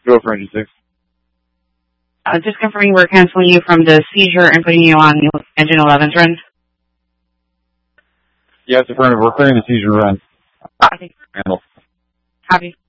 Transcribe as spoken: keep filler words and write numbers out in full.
Go for engine six. Uh, just confirming we're canceling you from the seizure and putting you on engine eleven's run. Yes, affirmative. We're clearing the seizure run. Copy. Handle. Copy.